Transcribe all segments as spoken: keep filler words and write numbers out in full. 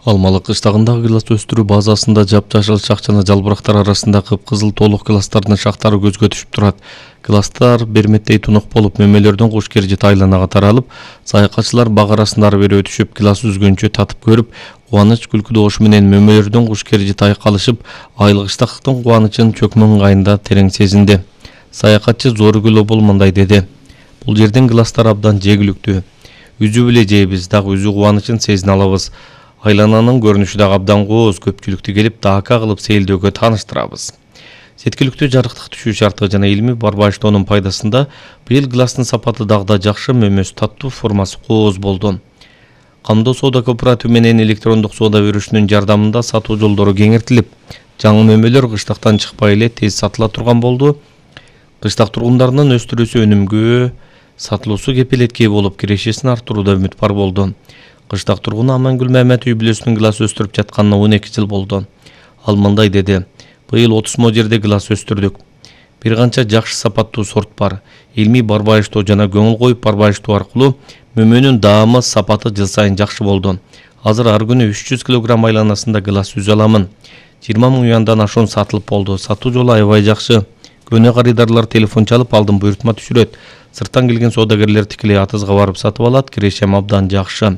Алмалы кыштагындагы гилас өстүрүү базасында жапжашыл шак жана жалбырактар арасында кыпкызыл толук гиластардын шактары көзгө түшүп турат. Гиластар берметтей тунук болуп, мөмөлөрдөн куш кержит айланага таралып, саякатчылар бак арасында ары бери өтүшүп, гилас үзгөнчө татып көрүп, кубаныч күлкү добушу менен мөмөлөрдөн куш кержит айкалышып, айлыгычтактын кубанычын чөкмө ыңгайында терең сезинди. Саякатчы Зоргүл Обол мындай деди: "Бул жердин гиластары абдан жегиликтүү. Үзүп эле жейбиз, дагы үзүү кубанычын сезине алабыз. Айлананын көрүнүшү дагы абдан кооз, көпчүлүктү келип дака кылып сейилдөөгө тааныштырабыз." Сеткиликтүү жарыктык түшүү шарты жана илимий барбаштоонун пайдасында быйыл гиластын сапаты дагы да жакшы, мөмөсү таттуу, формасы кооз болду. Камдоо соода кооперативи менен электрондук соода берүүчүнүн жардамында сатуу жолдору кеңейтилип, жаңы мөмөлөр кыштактан чыкпай эле тез сатыла турган болду. Кыштак тургундарынын өстүрүүсү өнүмгө, сатылуусу кепилеткей болуп, кирешесин арттырууда үмүт бар болду. Кыштак тургуну Амангүл Мамет үй бүлөсүнүн гилас өстүрүп жатканына он эки жыл болду. Ал мындай деди: "Быйыл отуз мо жерде гилас өстүрдүк. Бир канча жакшы сапаттуу сорт бар. Илимий барбаштоо жана көңүл коюп барбаштоо аркылуу мөмөнүн даамы, сапаты жыл сайын жакшы болду. Азыр ар күнү үч жүз килограмм айланасында гилас үзө аламын. жыйырма миң уяндан ашуун сатылып болду. Сатуу жолу аябай жакшы. Көне карыдарлар телефон чалып алдын буйртма түшүрөт. Сырттан келген соодагерлер тикелей атызга барып сатып алат. Кирешем абдан жакшы.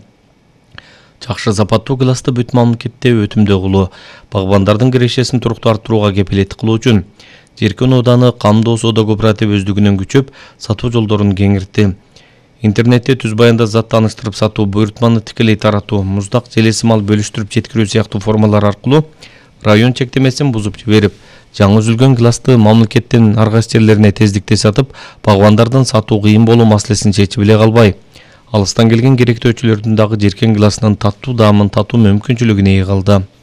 Жакшы сапаттуу гиласты бүт мамлекетте өтүмдүү кылуу, багбандардын кирешесин туруктуу арттырууга кепилеттик кылуу үчүн Жеркен ооданы Камдоо соода кооперативи өздүгүнөн күчөп, сатуу жолдорун кеңиртти. Интернетте түз баянда зат тааныштырып сатуу, буйртманы тикелей таратуу, муздак, желеси мал бөлүштүрүп жеткирүү сыяктуу формалар аркылуу район чектемесин бузуп жиберип, жаңы үзүлгөн гиласты мамлекеттин ар кайсы жерлерине тездикте сатып, багбандардын сатуу кыйын болуу маселесин чечип эле калбай, алыстан келген керектөөчүлөрдүн дагы Жеркен гиласынын таттуу даамын татуу мүмкүнчүлүгүнө ээ калды.